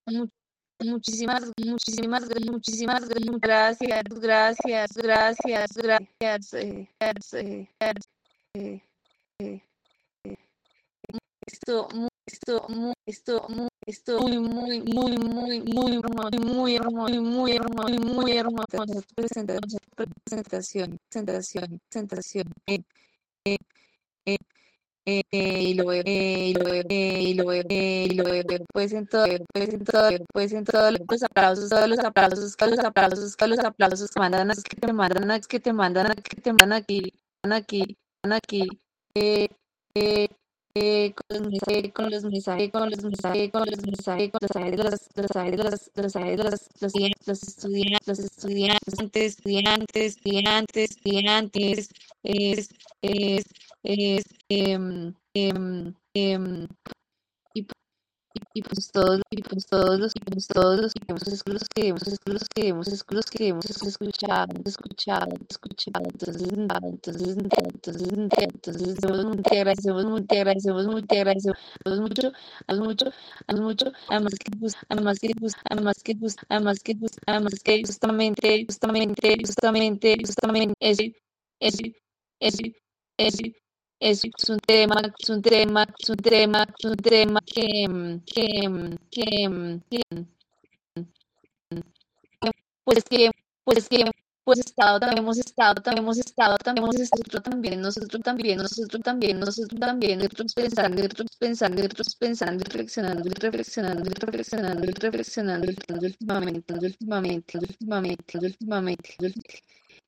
mu- muchísimas gracias, gracias, gracias, gracias. Eh, eh, esto muy hermoso. Presentación. Pues en todo, los aplausos que mandan, que te mandan aquí, eh, eh, con los estudiantes, es, em, y, los que hemos escuchado, entonces, agradecemos mucho, además que justamente, es, es un tema pues que, pues que, pues nosotros pensando, últimamente,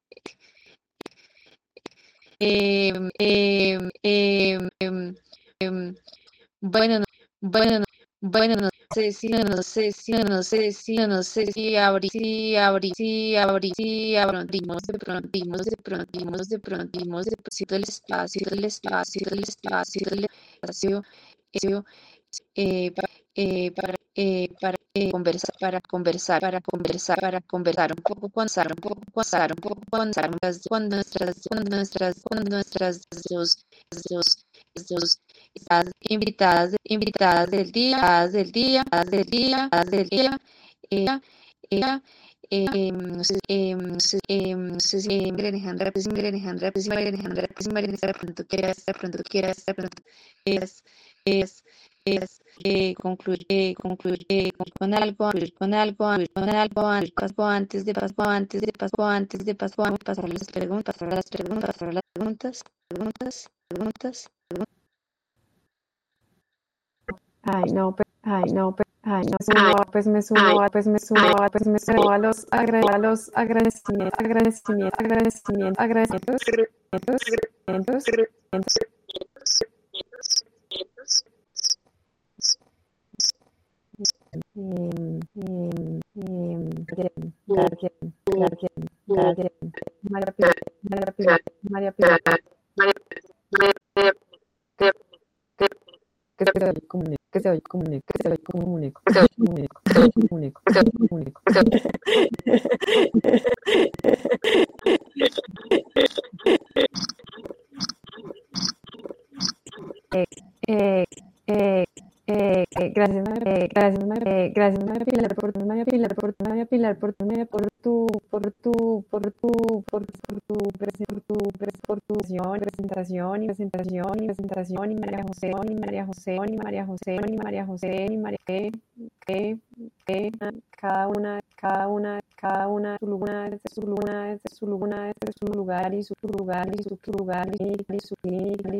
Em, em, em, em, em, bueno, no, bueno, no, no sé si abrimos espacio, para conversar con nuestras dos invitadas eh, eh, no sé si María Alejandra, de pronto quiera, es, es, concluye con algo antes de pasar a las preguntas. Ay, no, pues me sumo a los agradecimientos. María Pilar, que se oye como un eco. Gracias, María Pilar, por tu presentación, y que cada una desde su lugar y su